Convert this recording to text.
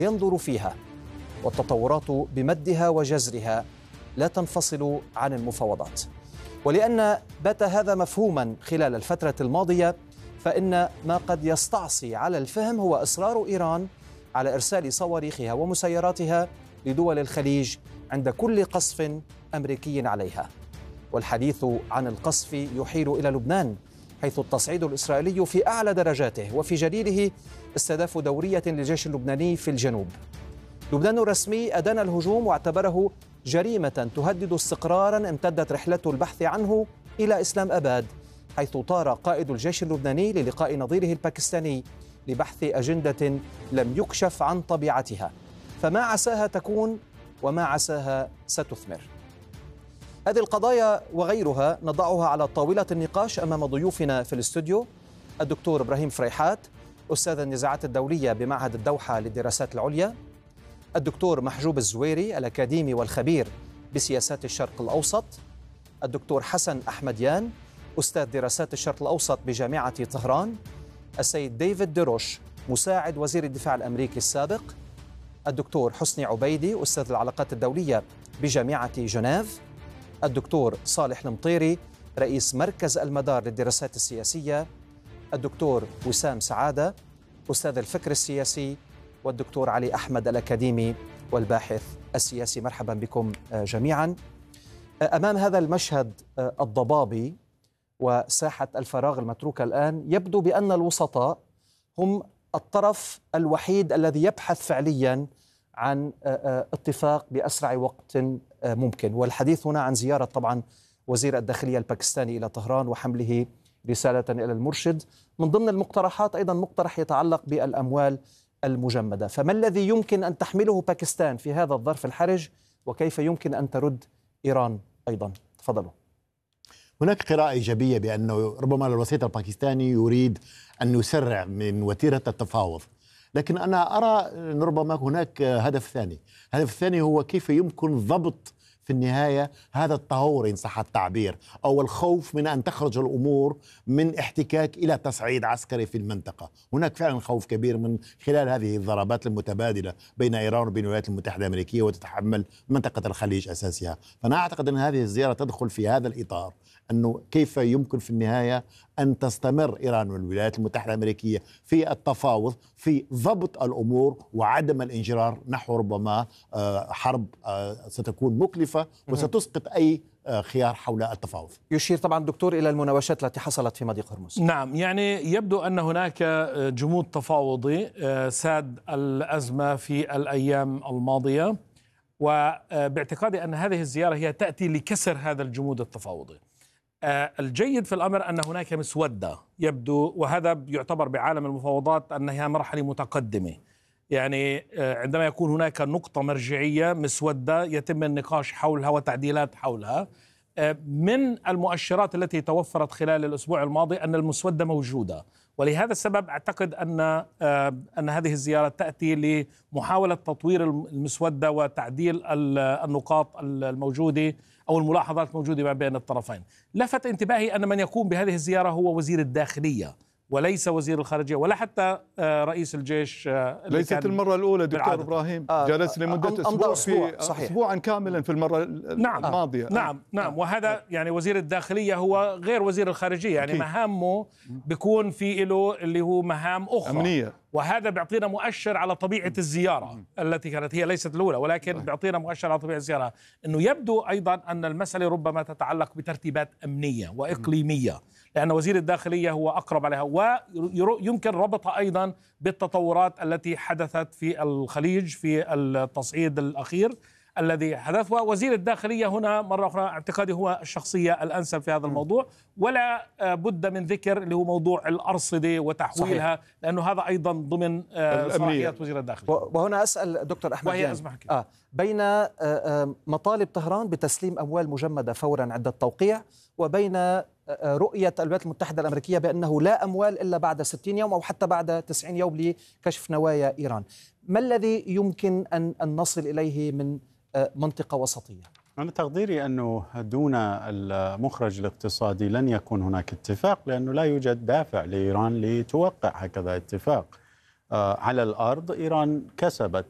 ينظر فيها، والتطورات بمدها وجزرها لا تنفصل عن المفاوضات. ولأن بات هذا مفهوما خلال الفترة الماضية، فإن ما قد يستعصي على الفهم هو إصرار إيران على إرسال صواريخها ومسيراتها لدول الخليج عند كل قصف أمريكي عليها. والحديث عن القصف يحيل إلى لبنان، حيث التصعيد الإسرائيلي في أعلى درجاته، وفي جليله استهداف دورية للجيش اللبناني في الجنوب. لبنان الرسمي أدان الهجوم واعتبره جريمة تهدد استقرارا امتدت رحلة البحث عنه إلى إسلام أباد، حيث طار قائد الجيش اللبناني للقاء نظيره الباكستاني لبحث أجندة لم يكشف عن طبيعتها، فما عساها تكون وما عساها ستثمر. هذه القضايا وغيرها نضعها على طاولة النقاش أمام ضيوفنا في الاستوديو: الدكتور إبراهيم فريحات، أستاذ النزاعات الدولية بمعهد الدوحة للدراسات العليا; الدكتور محجوب الزويري، الأكاديمي والخبير بسياسات الشرق الأوسط; الدكتور حسن أحمديان، أستاذ دراسات الشرق الأوسط بجامعة طهران; السيد ديفيد ديروش، مساعد وزير الدفاع الأمريكي السابق; الدكتور حسني عبيدي، أستاذ العلاقات الدولية بجامعة جنيف; الدكتور صالح المطيري، رئيس مركز المدار للدراسات السياسية; الدكتور وسام سعادة، أستاذ الفكر السياسي; والدكتور علي أحمد، الأكاديمي والباحث السياسي. مرحبا بكم جميعا. أمام هذا المشهد الضبابي وساحة الفراغ المتروكة الآن، يبدو بأن الوسطاء هم الطرف الوحيد الذي يبحث فعليا عن اتفاق بأسرع وقت ممكن. والحديث هنا عن زيارة طبعا وزير الداخلية الباكستاني إلى طهران وحمله رسالة إلى المرشد. من ضمن المقترحات أيضا مقترح يتعلق بالأموال المجمدة. فما الذي يمكن أن تحمله باكستان في هذا الظرف الحرج، وكيف يمكن أن ترد إيران أيضا؟ تفضلوا. هناك قراءة إيجابية بأنه ربما الوسيط الباكستاني يريد أن يسرع من وتيرة التفاوض، لكن أنا أرى أن ربما هناك هدف ثاني. الهدف الثاني هو كيف يمكن ضبط في النهاية هذا التهور إن صح التعبير، أو الخوف من أن تخرج الأمور من احتكاك إلى تصعيد عسكري في المنطقة. هناك فعلا خوف كبير من خلال هذه الضربات المتبادلة بين إيران وبين الولايات المتحدة الأمريكية، وتتحمل منطقة الخليج أساسها. فأنا أعتقد أن هذه الزيارة تدخل في هذا الإطار، أنه كيف يمكن في النهاية أن تستمر إيران والولايات المتحدة الأمريكية في التفاوض في ضبط الأمور وعدم الانجرار نحو ربما حرب ستكون مكلفة وستسقط أي خيار حول التفاوض. يشير طبعا دكتور إلى المناوشات التي حصلت في مضيق هرمز. نعم، يعني يبدو أن هناك جمود تفاوضي ساد الأزمة في الأيام الماضية، وباعتقادي أن هذه الزيارة هي تأتي لكسر هذا الجمود التفاوضي. الجيد في الأمر أن هناك مسودة يبدو، وهذا يعتبر بعالم المفاوضات أنها مرحلة متقدمة. يعني عندما يكون هناك نقطة مرجعية مسودة يتم النقاش حولها وتعديلات حولها. من المؤشرات التي توفرت خلال الأسبوع الماضي أن المسودة موجودة، ولهذا السبب أعتقد أن هذه الزيارة تأتي لمحاولة تطوير المسودة وتعديل النقاط الموجودة أو الملاحظات الموجودة ما بين الطرفين. لفت انتباهي أن من يقوم بهذه الزيارة هو وزير الداخلية وليس وزير الخارجية ولا حتى رئيس الجيش. ليست المرة الأولى دكتور إبراهيم، جلس لمدة أسبوعا كاملا في المرة الماضية. نعم. وهذا يعني وزير الداخلية هو غير وزير الخارجية، يعني مهامه بيكون في له اللي هو مهام أخرى أمنية، وهذا بيعطينا مؤشر على طبيعة الزيارة التي كانت هي ليست الأولى، ولكن بيعطينا مؤشر على طبيعة الزيارة. أنه يبدو أيضا أن المسألة ربما تتعلق بترتيبات أمنية وإقليمية، لأن وزير الداخلية هو أقرب عليها، ويمكن ربطها أيضا بالتطورات التي حدثت في الخليج في التصعيد الأخير الذي حدث. ووزير الداخلية هنا مرة أخرى اعتقادي هو الشخصية الأنسب في هذا الموضوع، ولا بد من ذكر اللي هو موضوع الأرصدة وتحويلها، صحيح. لأنه هذا أيضا ضمن صلاحيات وزير الداخلية. وهنا أسأل دكتور أحمد، بين مطالب طهران بتسليم أموال مجمدة فورا عند التوقيع، وبين رؤية الولايات المتحدة الأمريكية بأنه لا أموال إلا بعد 60 يوم أو حتى بعد 90 يوم لكشف نوايا إيران، ما الذي يمكن أن نصل إليه من منطقة وسطية؟ أنا تقديري أنه دون المخرج الاقتصادي لن يكون هناك اتفاق، لأنه لا يوجد دافع لإيران لتوقع هكذا اتفاق. على الأرض إيران كسبت